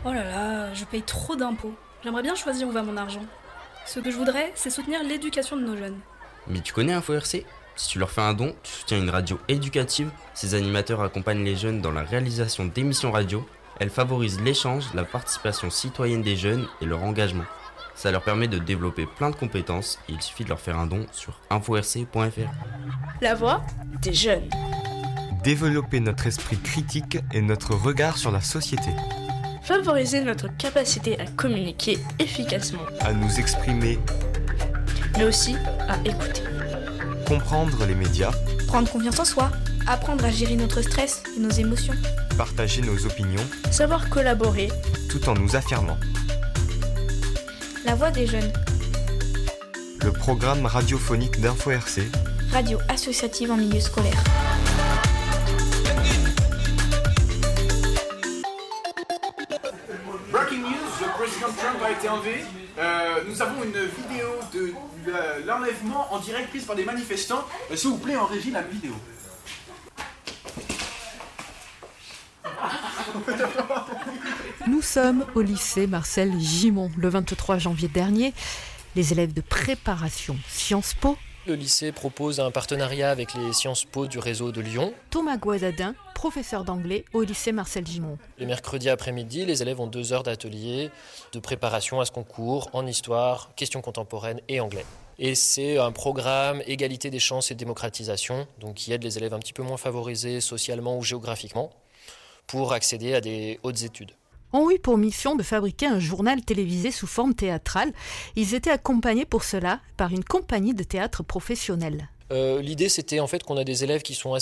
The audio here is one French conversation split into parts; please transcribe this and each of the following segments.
Oh là là, je paye trop d'impôts. J'aimerais bien choisir où va mon argent. Ce que je voudrais, c'est soutenir l'éducation de nos jeunes. Mais tu connais Info RC ? Si tu leur fais un don, tu soutiens une radio éducative. Ces animateurs accompagnent les jeunes dans la réalisation d'émissions radio. Elles favorisent l'échange, la participation citoyenne des jeunes et leur engagement. Ça leur permet de développer plein de compétences et il suffit de leur faire un don sur inforc.fr. La voix des jeunes. Développer notre esprit critique et notre regard sur la société. Favoriser notre capacité à communiquer efficacement. À nous exprimer. Mais aussi à écouter. Comprendre les médias. Prendre confiance en soi. Apprendre à gérer notre stress et nos émotions. Partager nos opinions. Savoir collaborer. Tout en nous affirmant. La voix des jeunes. Le programme radiophonique d'Info RC. Radio associative en milieu scolaire. Breaking news, le président Trump a été enlevé. Nous avons une vidéo de l'enlèvement en direct prise par des manifestants. S'il vous plaît, en régie, la vidéo. Nous sommes au lycée Marcel Gimond. Le 23 janvier dernier, les élèves de préparation Sciences Po. Le lycée propose un partenariat avec les Sciences Po du réseau de Lyon. Thomas Guazdin, professeur d'anglais au lycée Marcel Gimond. Les mercredis après-midi, les élèves ont 2 heures d'atelier de préparation à ce concours en histoire, questions contemporaines et anglais. Et c'est un programme égalité des chances et démocratisation, donc qui aide les élèves un petit peu moins favorisés socialement ou géographiquement pour accéder à des hautes études. Ont eu pour mission de fabriquer un journal télévisé sous forme théâtrale. Ils étaient accompagnés pour cela par une compagnie de théâtre professionnelle. L'idée, c'était en fait qu'on a des élèves qui ont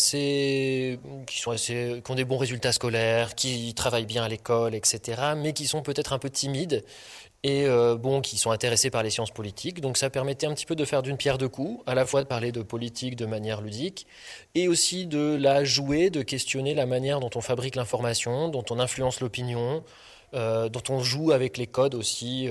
des bons résultats scolaires, qui travaillent bien à l'école, etc., mais qui sont peut-être un peu timides et qui sont intéressés par les sciences politiques. Donc ça permettait un petit peu de faire d'une pierre deux coups, à la fois de parler de politique de manière ludique et aussi de la jouer, de questionner la manière dont on fabrique l'information, dont on influence l'opinion, dont on joue avec les codes aussi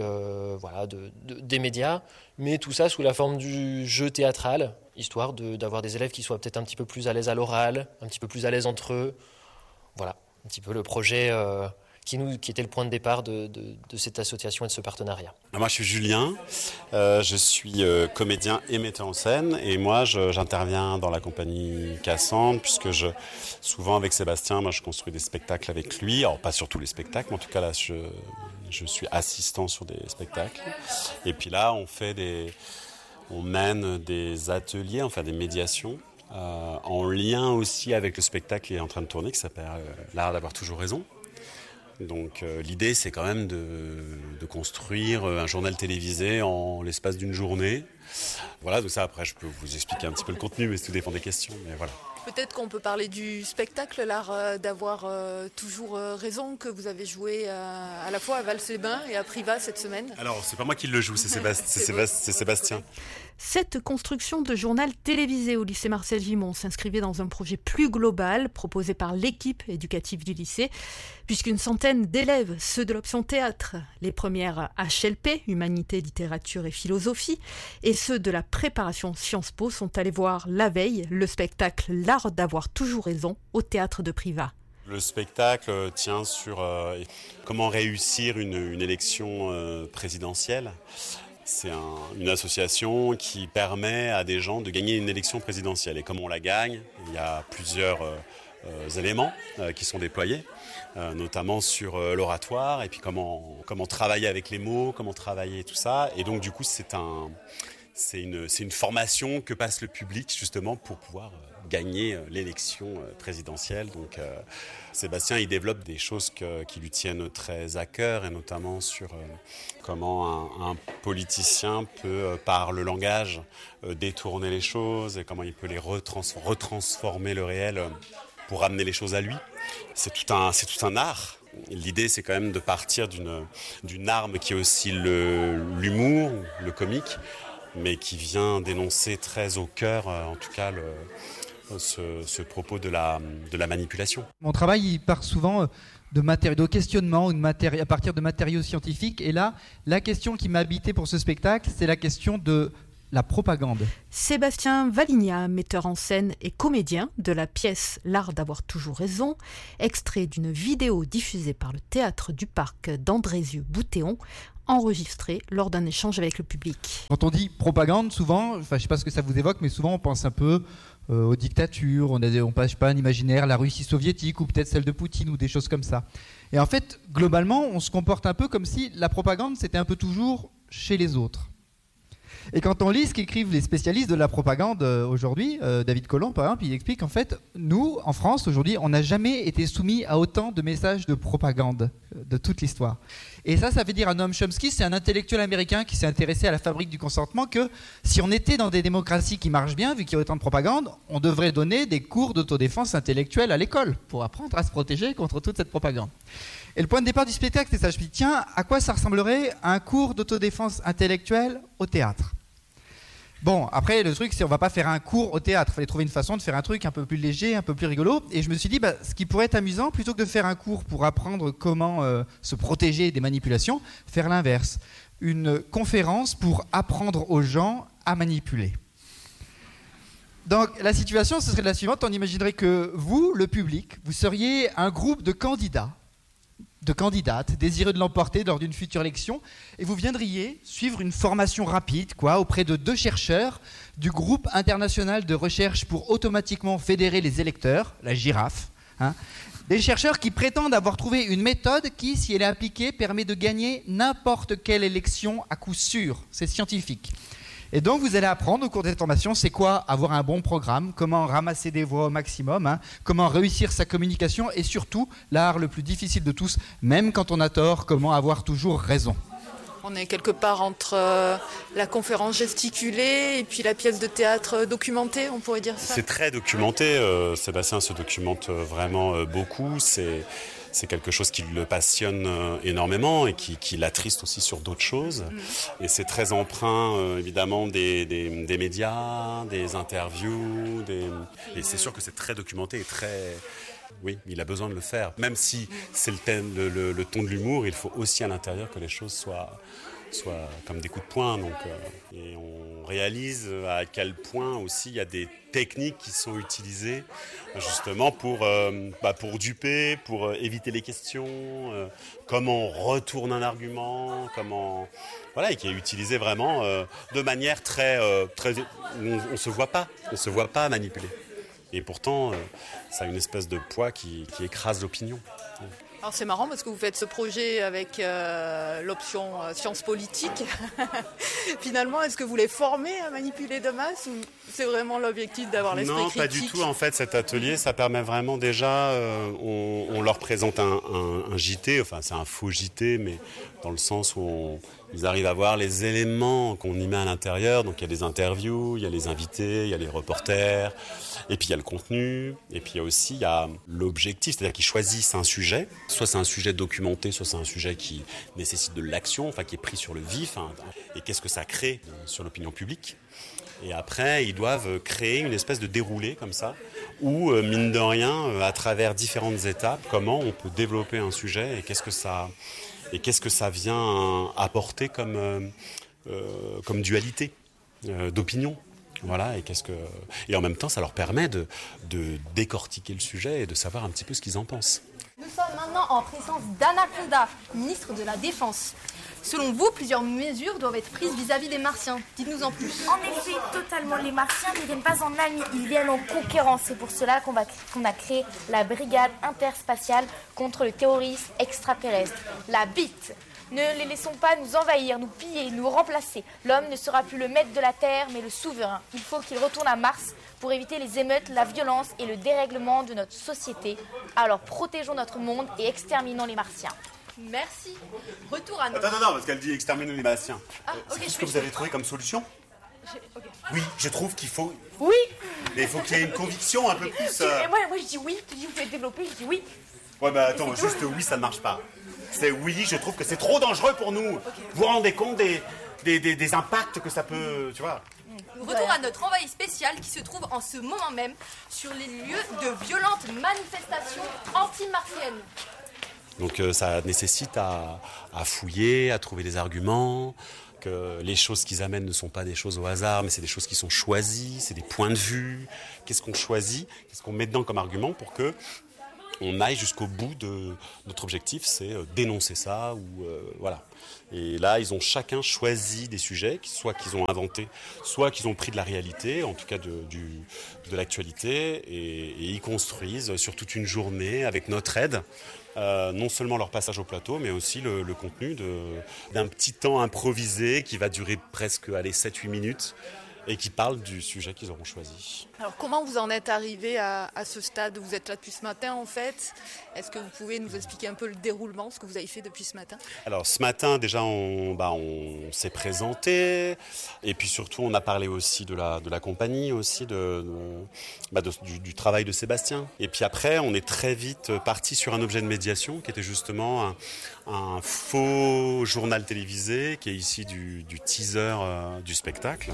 des médias, mais tout ça sous la forme du jeu théâtral, histoire d'avoir des élèves qui soient peut-être un petit peu plus à l'aise à l'oral, un petit peu plus à l'aise entre eux. Voilà, un petit peu le projet qui était le point de départ de cette association et de ce partenariat. Moi, je suis Julien, je suis comédien et metteur en scène, et moi, j'interviens dans la compagnie Cassandre, puisque souvent avec Sébastien, moi, je construis des spectacles avec lui. Alors, pas sur tous les spectacles, mais en tout cas, là, je suis assistant sur des spectacles. Et puis là, on mène des ateliers, enfin des médiations, en lien aussi avec le spectacle qui est en train de tourner, qui s'appelle L'art d'avoir toujours raison. Donc l'idée, c'est quand même de construire un journal télévisé en l'espace d'une journée. Voilà, donc ça, après, je peux vous expliquer un petit peu le contenu, mais tout dépend des questions. Mais voilà. Peut-être qu'on peut parler du spectacle, l'art d'avoir toujours raison, que vous avez joué à la fois à Vals-les-Bains et à Privas cette semaine. Alors, c'est pas moi qui le joue, c'est Sébastien. Cette construction de journal télévisé au lycée Marcel Gimond s'inscrivait dans un projet plus global proposé par l'équipe éducative du lycée, puisqu'une centaine d'élèves, ceux de l'option théâtre, les premières HLP, Humanité, Littérature et Philosophie, et ceux de la préparation Sciences Po sont allés voir la veille le spectacle L'art d'avoir toujours raison au théâtre de Privas. Le spectacle tient sur comment réussir une élection présidentielle. C'est une association qui permet à des gens de gagner une élection présidentielle. Et comment on la gagne, il y a plusieurs éléments qui sont déployés, notamment sur l'oratoire, et puis comment travailler avec les mots, comment travailler tout ça. Et donc du coup, c'est une formation que passe le public justement pour pouvoir gagner l'élection présidentielle. Donc Sébastien, il développe des choses qui lui tiennent très à cœur, et notamment sur comment un politicien peut, par le langage, détourner les choses, et comment il peut les retransformer le réel pour ramener les choses à lui. C'est tout un art. L'idée, c'est quand même de partir d'une arme qui est aussi l'humour, le comique, mais qui vient dénoncer très au cœur, en tout cas, ce propos de la manipulation. Mon travail, il part souvent de questionnement ou à partir de matériaux scientifiques. Et là, la question qui m'a habité pour ce spectacle, c'est la question de la propagande. Sébastien Valignat, metteur en scène et comédien de la pièce L'Art d'avoir toujours raison, extrait d'une vidéo diffusée par le Théâtre du Parc d'Andrézieux-Boutéon, enregistrée lors d'un échange avec le public. Quand on dit propagande, souvent, je ne sais pas ce que ça vous évoque, mais souvent on pense un peu aux dictatures, on passe pas un imaginaire, la Russie soviétique ou peut-être celle de Poutine ou des choses comme ça. Et en fait, globalement, on se comporte un peu comme si la propagande, c'était un peu toujours chez les autres. Et quand on lit ce qu'écrivent les spécialistes de la propagande aujourd'hui, David Colomb par exemple, il explique en fait, nous, en France, aujourd'hui, on n'a jamais été soumis à autant de messages de propagande de toute l'histoire. Et ça veut dire à Noam Chomsky, c'est un intellectuel américain qui s'est intéressé à la fabrique du consentement, que si on était dans des démocraties qui marchent bien, vu qu'il y a autant de propagande, on devrait donner des cours d'autodéfense intellectuelle à l'école pour apprendre à se protéger contre toute cette propagande. Et le point de départ du spectacle, c'est ça. Je me dis, tiens, à quoi ça ressemblerait un cours d'autodéfense intellectuelle au théâtre ? Bon, après, le truc, c'est on va pas faire un cours au théâtre. Il fallait trouver une façon de faire un truc un peu plus léger, un peu plus rigolo. Et je me suis dit, ce qui pourrait être amusant, plutôt que de faire un cours pour apprendre comment se protéger des manipulations, faire l'inverse. Une conférence pour apprendre aux gens à manipuler. Donc, la situation, ce serait la suivante. On imaginerait que vous, le public, vous seriez un groupe de candidats, de candidates désireux de l'emporter lors d'une future élection, et vous viendriez suivre une formation rapide auprès de 2 chercheurs du groupe international de recherche pour automatiquement fédérer les électeurs, la girafe, des chercheurs qui prétendent avoir trouvé une méthode qui, si elle est appliquée, permet de gagner n'importe quelle élection à coup sûr. C'est scientifique. Et donc, vous allez apprendre au cours de cette formation, c'est quoi avoir un bon programme, comment ramasser des voix au maximum, comment réussir sa communication et surtout, l'art le plus difficile de tous, même quand on a tort, comment avoir toujours raison. On est quelque part entre la conférence gesticulée et puis la pièce de théâtre documentée, on pourrait dire ça. C'est très documenté, Sébastien se documente vraiment beaucoup, c'est quelque chose qui le passionne énormément et qui l'attriste aussi sur d'autres choses. Et c'est très empreint, évidemment, des médias, des interviews. Et c'est sûr que c'est très documenté et très... Oui, il a besoin de le faire. Même si c'est le ton de l'humour, il faut aussi à l'intérieur que les choses soient comme des coups de poing. Donc, et on réalise à quel point aussi il y a des techniques qui sont utilisées justement pour duper, pour éviter les questions, comment on retourne un argument, et qui est utilisé vraiment de manière très on se voit pas manipuler. Et pourtant, ça a une espèce de poids qui écrase l'opinion. Alors c'est marrant parce que vous faites ce projet avec l'option sciences politiques. Finalement, est-ce que vous les formez à manipuler de masse ou c'est vraiment l'objectif d'avoir l'esprit critique ? Non, pas du tout. En fait, cet atelier, ça permet vraiment déjà... on leur présente un JT, enfin c'est un faux JT, mais dans le sens où ils arrivent à voir les éléments qu'on y met à l'intérieur. Donc il y a des interviews, il y a les invités, il y a les reporters, et puis il y a le contenu, et puis il y a l'objectif, c'est-à-dire qu'ils choisissent un sujet. Soit c'est un sujet documenté, soit c'est un sujet qui nécessite de l'action, enfin qui est pris sur le vif. Et qu'est-ce que ça crée sur l'opinion publique ? Et après, ils doivent créer une espèce de déroulé comme ça, où, mine de rien, à travers différentes étapes, comment on peut développer un sujet et qu'est-ce que ça vient apporter comme dualité d'opinion. Voilà, et en même temps, ça leur permet de décortiquer le sujet et de savoir un petit peu ce qu'ils en pensent. Nous sommes maintenant en présence d'Anna Conda, ministre de la Défense. Selon vous, plusieurs mesures doivent être prises vis-à-vis des Martiens. Dites-nous en plus. En effet, totalement. Les Martiens ne viennent pas en amis, ils viennent en conquérants. C'est pour cela qu'on a créé la Brigade interspatiale contre le terrorisme extraterrestre, la BIT. Ne les laissons pas nous envahir, nous piller, nous remplacer. L'homme ne sera plus le maître de la Terre, mais le souverain. Il faut qu'il retourne à Mars pour éviter les émeutes, la violence et le dérèglement de notre société. Alors protégeons notre monde et exterminons les Martiens. Merci. Retour à notre... Attends, parce qu'elle dit exterminer les Martiens. Okay, c'est ce que vous avez trouvé comme solution ? Okay. Oui, je trouve qu'il faut... Oui. Mais il faut qu'il y ait une conviction un peu plus... Moi je dis oui, tu dis vous pouvez développer, je dis oui. Ouais, attends, juste oui, ça ne marche pas. C'est oui, je trouve que c'est trop dangereux pour nous. Okay. Vous vous rendez compte des impacts que ça peut... Tu vois ? Retour à notre envoyé spécial qui se trouve en ce moment même sur les lieux de violentes manifestations anti-martiennes. Donc ça nécessite à fouiller, à trouver des arguments, que les choses qu'ils amènent ne sont pas des choses au hasard, mais c'est des choses qui sont choisies, c'est des points de vue. Qu'est-ce qu'on choisit, qu'est-ce qu'on met dedans comme argument pour que on aille jusqu'au bout de notre objectif, c'est dénoncer ça ou voilà. Et là, ils ont chacun choisi des sujets, soit qu'ils ont inventés, soit qu'ils ont pris de la réalité, en tout cas de l'actualité, et ils construisent sur toute une journée avec notre aide. Non seulement leur passage au plateau, mais aussi le contenu d'un petit temps improvisé qui va durer presque 7-8 minutes et qui parle du sujet qu'ils auront choisi. Alors comment vous en êtes arrivé à ce stade? Vous êtes là depuis ce matin en fait. Est-ce que vous pouvez nous expliquer un peu le déroulement, ce que vous avez fait depuis ce matin? Alors ce matin déjà on s'est présenté et puis surtout on a parlé aussi de la compagnie, aussi du travail de Sébastien. Et puis après on est très vite parti sur un objet de médiation qui était justement un faux journal télévisé qui est ici du teaser du spectacle.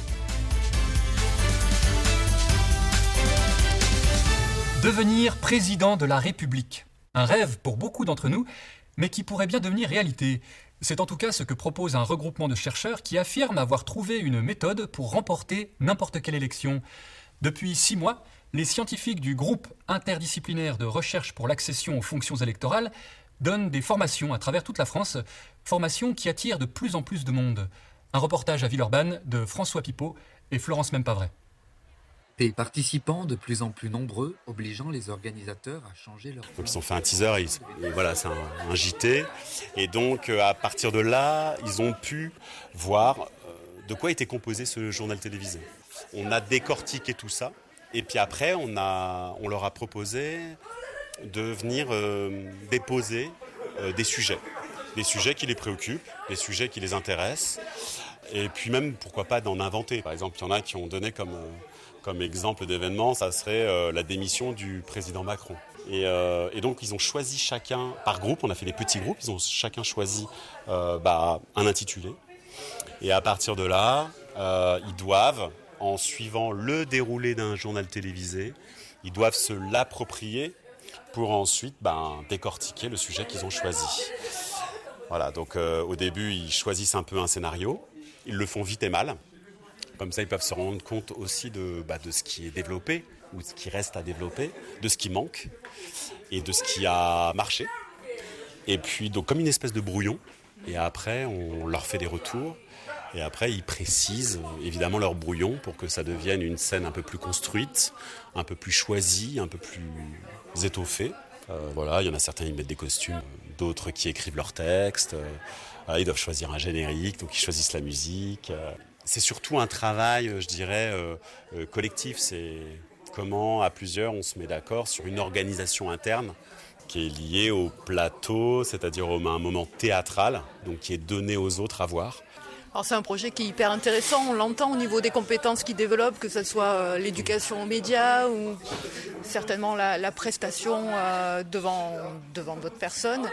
Devenir président de la République. Un rêve pour beaucoup d'entre nous, mais qui pourrait bien devenir réalité. C'est en tout cas ce que propose un regroupement de chercheurs qui affirme avoir trouvé une méthode pour remporter n'importe quelle élection. Depuis 6 mois, les scientifiques du groupe interdisciplinaire de recherche pour l'accession aux fonctions électorales donnent des formations à travers toute la France, formations qui attirent de plus en plus de monde. Un reportage à Villeurbanne de François Pipeau et Florence Mempavret. Des participants de plus en plus nombreux, obligeant les organisateurs à changer leur... Donc ils ont fait un teaser, et voilà, c'est un JT. Et donc à partir de là, ils ont pu voir de quoi était composé ce journal télévisé. On a décortiqué tout ça. Et puis après, on leur a proposé de venir déposer des sujets qui les préoccupent, des sujets qui les intéressent. Et puis même, pourquoi pas, d'en inventer. Par exemple, il y en a qui ont donné comme exemple d'événement, ça serait la démission du président Macron. Et donc, ils ont choisi chacun, par groupe, on a fait des petits groupes, ils ont chacun choisi un intitulé. Et à partir de là, ils doivent, en suivant le déroulé d'un journal télévisé, ils doivent se l'approprier pour ensuite décortiquer le sujet qu'ils ont choisi. Voilà, donc au début, ils choisissent un peu un scénario, ils le font vite et mal. Comme ça, ils peuvent se rendre compte aussi de ce qui est développé ou ce qui reste à développer, de ce qui manque et de ce qui a marché. Et puis, donc, comme une espèce de brouillon. Et après, on leur fait des retours. Et après, ils précisent évidemment leur brouillon pour que ça devienne une scène un peu plus construite, un peu plus choisie, un peu plus étoffée. Voilà, il y en a certains qui mettent des costumes, d'autres qui écrivent leurs textes. Ils doivent choisir un générique, donc ils choisissent la musique. C'est surtout un travail, je dirais, collectif. C'est comment, à plusieurs, on se met d'accord sur une organisation interne qui est liée au plateau, c'est-à-dire à un moment théâtral, donc qui est donné aux autres à voir. Alors c'est un projet qui est hyper intéressant, on l'entend au niveau des compétences qu'il développe, que ce soit l'éducation aux médias ou certainement la prestation devant d'autres personnes,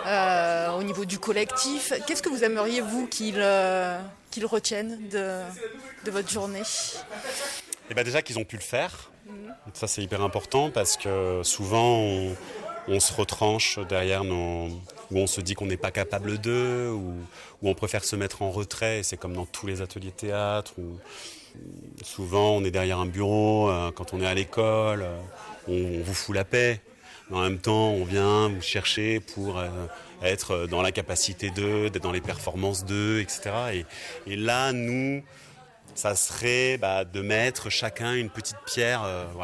au niveau du collectif. Qu'est-ce que vous aimeriez, vous, qu'ils retiennent de votre journée? Déjà qu'ils ont pu le faire. Ça, c'est hyper important parce que souvent, on se retranche derrière où on se dit qu'on n'est pas capable d'eux, ou on préfère se mettre en retrait. C'est comme dans tous les ateliers théâtre, où souvent on est derrière un bureau, quand on est à l'école, on vous fout la paix. Mais en même temps, on vient vous chercher pour être dans la capacité d'eux, d'être dans les performances d'eux, etc. Et là, nous, ça serait de mettre chacun une petite pierre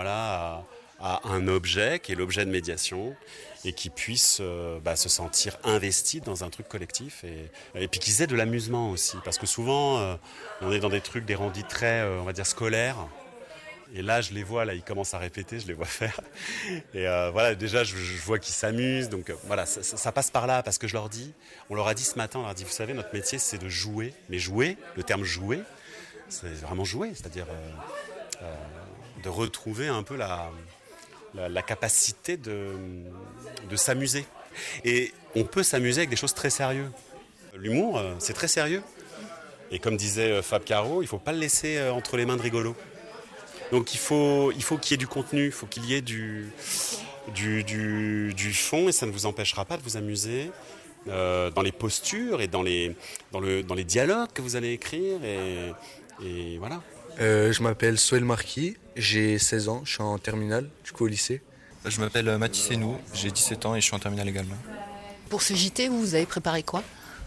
à un objet qui est l'objet de médiation et qui puisse se sentir investi dans un truc collectif et puis qu'ils aient de l'amusement aussi, parce que souvent on est dans des trucs, des rendus très on va dire scolaires, et là je les vois, là ils commencent à répéter, je les vois faire et déjà je vois qu'ils s'amusent, donc ça passe par là, parce que on leur a dit ce matin, on leur a dit, vous savez, notre métier c'est de jouer, mais jouer, le terme jouer, c'est vraiment jouer, c'est-à-dire de retrouver un peu la capacité de s'amuser. Et on peut s'amuser avec des choses très sérieuses. L'humour, c'est très sérieux. Et comme disait Fab Caro, il ne faut pas le laisser entre les mains de rigolos. Donc il faut qu'il y ait du contenu, il faut qu'il y ait du fond, et ça ne vous empêchera pas de vous amuser. dans les postures et dans les dialogues que vous allez écrire et voilà. Je m'appelle Soël Marquis, j'ai 16 ans, je suis en terminale, du coup au lycée. Je m'appelle Mathis Senou, j'ai 17 ans et je suis en terminale également. Pour ce JT, vous avez préparé quoi ?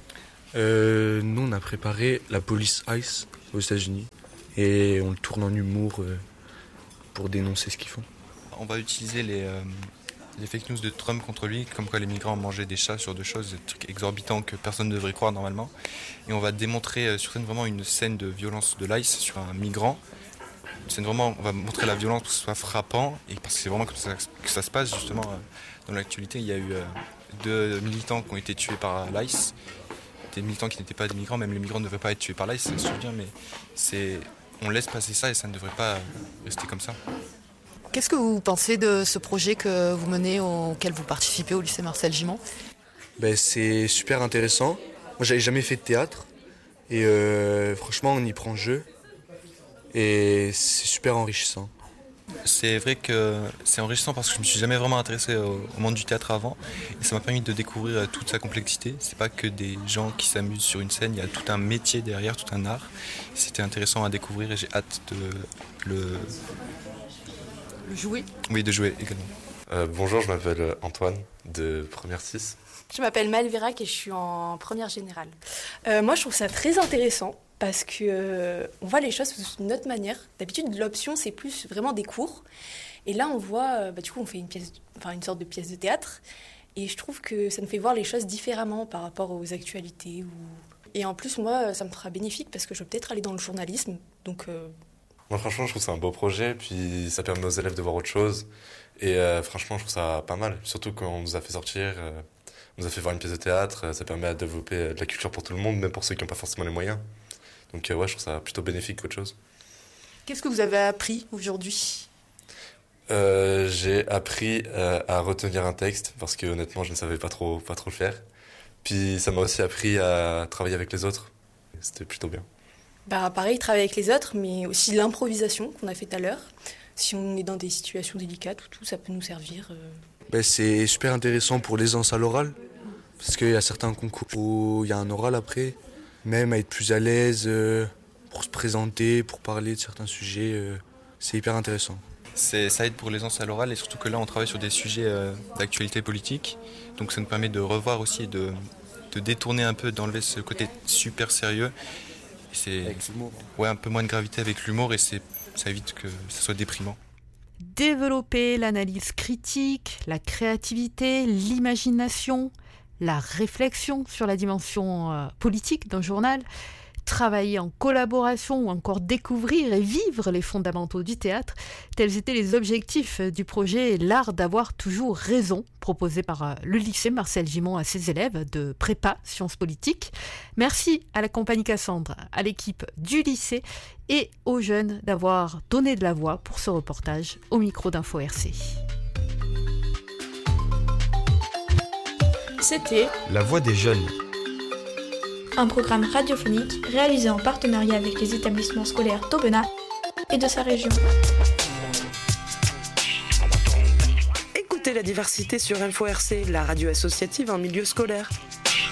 Nous, on a préparé la police ICE aux États-Unis et on le tourne en humour pour dénoncer ce qu'ils font. On va utiliser les fake news de Trump contre lui, comme quoi les migrants mangeaient des chats sur 2 choses, des trucs exorbitants que personne ne devrait croire normalement. Et on va démontrer sur scène vraiment une scène de violence de l'ICE sur un migrant. On va montrer la violence pour que ce soit frappant et parce que c'est vraiment comme ça que ça se passe justement dans l'actualité. Il y a eu 2 militants qui ont été tués par l'ICE, des militants qui n'étaient pas des migrants, même les migrants ne devraient pas être tués par l'ICE, ça se souvient, mais on laisse passer ça et ça ne devrait pas rester comme ça. Qu'est-ce que vous pensez de ce projet que vous menez, auquel vous participez au lycée Marcel Gimond ? C'est super intéressant. Moi, j'avais jamais fait de théâtre et franchement, on y prend jeu et c'est super enrichissant. C'est vrai que c'est enrichissant parce que je me suis jamais vraiment intéressé au monde du théâtre avant et ça m'a permis de découvrir toute sa complexité. C'est pas que des gens qui s'amusent sur une scène, il y a tout un métier derrière, tout un art. C'était intéressant à découvrir et j'ai hâte de le jouer ? Oui, de jouer également. Bonjour, je m'appelle Antoine de Première 6. Je m'appelle Malvirac et je suis en première générale. Moi, je trouve ça très intéressant parce que on voit les choses d'une autre manière. D'habitude, l'option, c'est plus vraiment des cours. Et là, on voit, du coup, on fait une sorte de pièce de théâtre. Et je trouve que ça nous fait voir les choses différemment par rapport aux actualités. Et en plus, moi, ça me fera bénéfique parce que je vais peut-être aller dans le journalisme. Donc... Moi, franchement, je trouve que c'est un beau projet, puis ça permet aux élèves de voir autre chose. Et franchement, je trouve ça pas mal. Surtout quand on nous a fait sortir, on nous a fait voir une pièce de théâtre, ça permet de développer de la culture pour tout le monde, même pour ceux qui n'ont pas forcément les moyens. Donc ouais, je trouve ça plutôt bénéfique qu'autre chose. Qu'est-ce que vous avez appris aujourd'hui ? J'ai appris à retenir un texte, parce que honnêtement, je ne savais pas trop le faire. Puis ça m'a aussi appris à travailler avec les autres. C'était plutôt bien. Pareil, travailler avec les autres, mais aussi l'improvisation qu'on a fait tout à l'heure. Si on est dans des situations délicates ou tout, ça peut nous servir. C'est super intéressant pour l'aisance à l'oral, parce qu'il y a certains concours où il y a un oral après, même à être plus à l'aise pour se présenter, pour parler de certains sujets, c'est hyper intéressant. Ça aide pour l'aisance à l'oral et surtout que là on travaille sur des sujets d'actualité politique, donc ça nous permet de revoir aussi et de détourner un peu, d'enlever ce côté super sérieux. Avec l'humour. Ouais, un peu moins de gravité avec l'humour et ça évite que ça soit déprimant. Développer l'analyse critique, la créativité, l'imagination, la réflexion sur la dimension politique d'un journal, travailler en collaboration ou encore découvrir et vivre les fondamentaux du théâtre, tels étaient les objectifs du projet L'art d'avoir toujours raison, proposé par le lycée Marcel Gimond à ses élèves de prépa sciences politiques. Merci à la compagnie Cassandre, à l'équipe du lycée et aux jeunes d'avoir donné de la voix pour ce reportage au micro d'Info RC. C'était La voix des jeunes. Un programme radiophonique réalisé en partenariat avec les établissements scolaires d'Aubenas et de sa région. Écoutez la diversité sur Info RC, la radio associative en milieu scolaire.